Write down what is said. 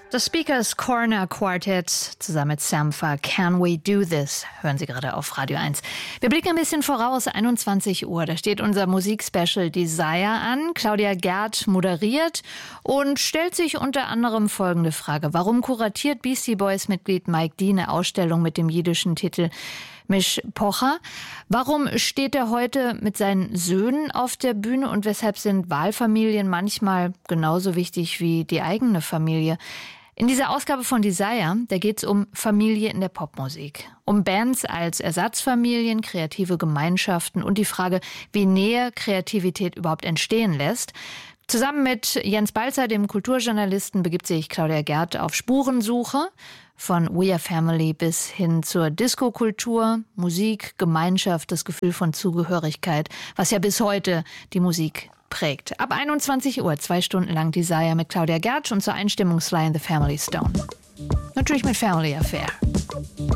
Das Speakers Corner Quartet zusammen mit Sampha, Can We Do This, hören Sie gerade auf Radio 1. Wir blicken ein bisschen voraus, 21 Uhr, da steht unser Musikspecial Desire an. Claudia Gerd moderiert und stellt sich unter anderem folgende Frage. Warum kuratiert Beastie Boys-Mitglied Mike D eine Ausstellung mit dem jiddischen Titel Mish Pocha? Warum steht er heute mit seinen Söhnen auf der Bühne und weshalb sind Wahlfamilien manchmal genauso wichtig wie die eigene Familie? In dieser Ausgabe von Desire, da geht es um Familie in der Popmusik. Um Bands als Ersatzfamilien, kreative Gemeinschaften und die Frage, wie Nähe Kreativität überhaupt entstehen lässt. Zusammen mit Jens Balzer, dem Kulturjournalisten, begibt sich Claudia Gerd auf Spurensuche. Von We Are Family bis hin zur Disco-Kultur, Musik, Gemeinschaft, das Gefühl von Zugehörigkeit, was ja bis heute die Musik prägt. Ab 21 Uhr, 2 Stunden lang Desire mit Claudia Gerd und zur Einstimmungsleihe The Family Stone. Natürlich mit Family Affair.